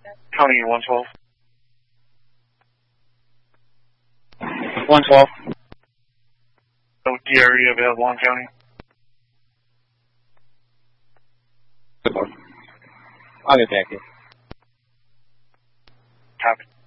County 112. 112. No DRE available on county. I'll get back to you. Copy.